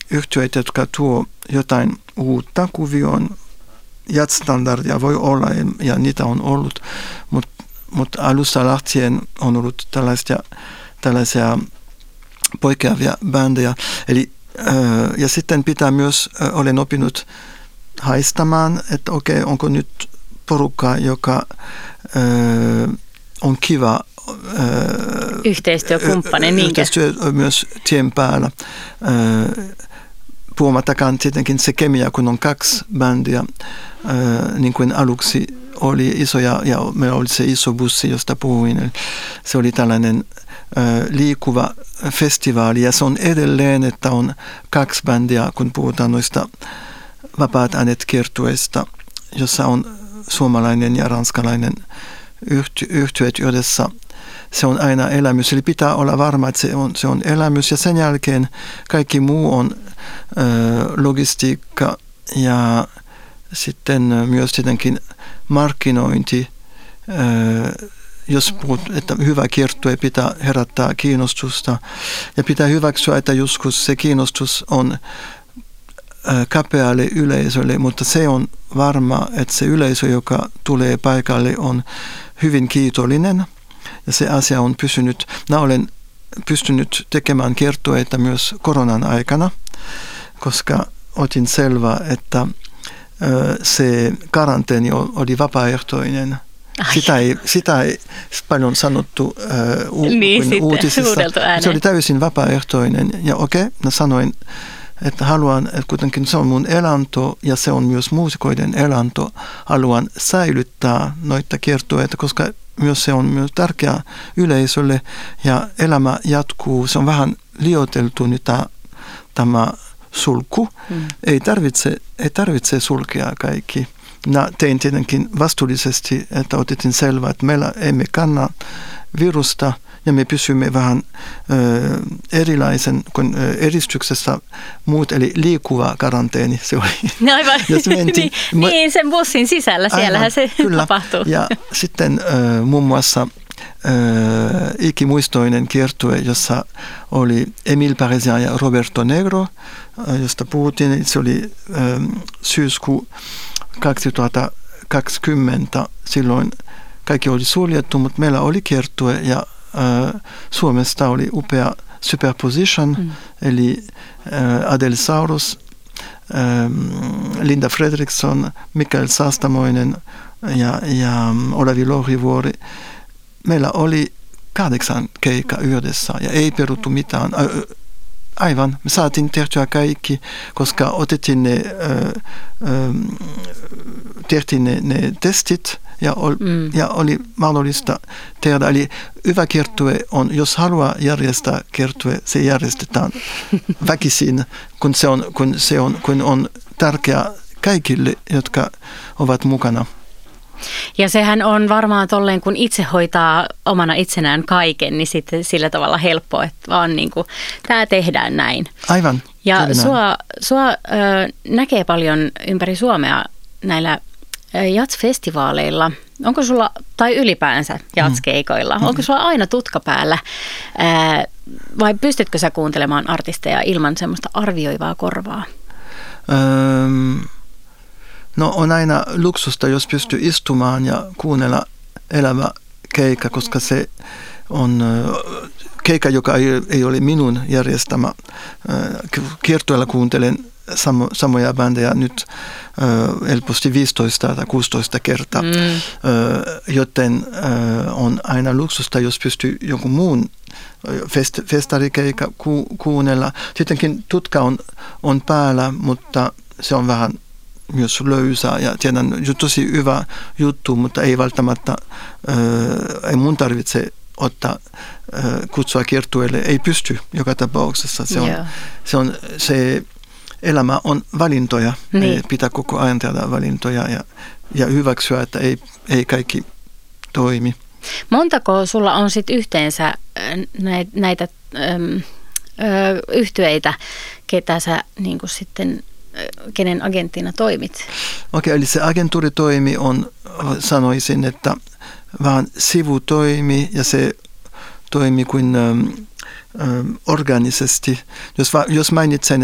yhtyeitä, jotka tuo jotain uutta kuvioon. Jazz-standardia voi olla ja niitä on ollut, mutta alusta lähtien on ollut tällaisia poikkeavia bändejä. Eli, ja sitten pitää myös, olen oppinut haistamaan, että okei, onko nyt porukka, joka on kiva yhteistyökumppani, yhteistyö myös tien päällä. Puhumattakaan tietenkin se kemia, kun on 2 bändiä, niin kuin aluksi oli iso ja meillä oli se iso bussi, josta puhuin. Eli se oli tällainen liikuva festivaali ja se on edelleen, että on 2 bändiä, kun puhutaan noista vapaat äänet kiertueista, jossa on suomalainen ja ranskalainen yhtyeet yhdessä. Se on aina elämys, eli pitää olla varma, että se on elämys ja sen jälkeen kaikki muu on logistiikka ja sitten myös tietenkin markkinointi. Jos puhut, että hyvä kiertue pitää herättää kiinnostusta ja pitää hyväksyä, että joskus se kiinnostus on kapealle yleisölle, mutta se on varma, että se yleisö, joka tulee paikalle, on hyvin kiitollinen ja se asia on pysynyt. Minä olen pystynyt tekemään kiertueita myös koronan aikana, koska otin selvää, että se karanteeni oli vapaaehtoinen. Sitä ei paljon sanottu uutisissa. Se oli täysin vapaaehtoinen ja mä sanoin, että haluan, että kuitenkin se on mun elanto ja se on myös muusikoiden elanto. Haluan säilyttää noita kiertueita, koska myös se on myös tärkeä yleisölle ja elämä jatkuu. Se on vähän lioteltu nyt tämä sulku. Ei tarvitse sulkea kaikki. Minä tein tietenkin vastuullisesti, että otettiin selvää, että meillä emme kanna virusta ja me pysymme vähän erilaisen kuin eristyksessä muut, eli liikkuva karanteeni se oli. No aivan, niin sen bussin sisällä, siellähän se tapahtuu. Ja sitten muun muassa ikimuistoinen kiertue, jossa oli Emile Parisien ja Roberto Negro, josta puhuttiin, se oli syyskuu 2020, silloin kaikki oli suljettu, mutta meillä oli kiertue ja Suomesta oli upea Superposition, eli Adel Saurus, Linda Fredriksson, Mikael Saastamoinen ja Olavi Lohrivuori. Meillä oli 8 keikkaa yhdessä ja ei peruttu mitään. Aivan, me saatiin tehtyä kaikki, koska tehtiin ne testit ja oli mahdollista tehdä. Eli hyvä kiertue on, jos haluaa järjestää kiertue, se järjestetään väkisin, kun on tärkeää kaikille, jotka ovat mukana. Ja sehän on varmaan tolleen, kun itse hoitaa omana itsenään kaiken, niin sitten sillä tavalla helppo, että vaan niin kuin, tämä tehdään näin. Aivan. Ja sua näkee paljon ympäri Suomea näillä jazz-festivaaleilla. Onko sulla, tai ylipäänsä jazz-keikoilla, onko sulla aina tutka päällä vai pystytkö sä kuuntelemaan artisteja ilman semmoista arvioivaa korvaa? No on aina luksusta, jos pystyy istumaan ja kuunnella elävä keikka, koska se on keikka, joka ei ole minun järjestämä. Kiertueella kuuntelen samoja bändejä nyt helposti 15 tai 16 kertaa, joten on aina luksusta, jos pystyy jonkun muun festarikeikka kuunnella. Tietenkin tutka on päällä, mutta se on vähän myös löysää ja tiedän tosi hyvä juttu, mutta ei välttämättä, ei mun tarvitse ottaa kutsua kiertueelle, ei pysty joka tapauksessa. Se elämä on valintoja, pitää koko ajan tehdä valintoja ja hyväksyä, että ei kaikki toimi. Montako sulla on sitten yhteensä näitä yhtyeitä, ketä sä niin kuin sitten kenen agenttina toimit? Okei, eli se agentuuritoimi on, sanoisin, että vähän sivutoimi ja se toimi kuin organisesti. Jos mainitsen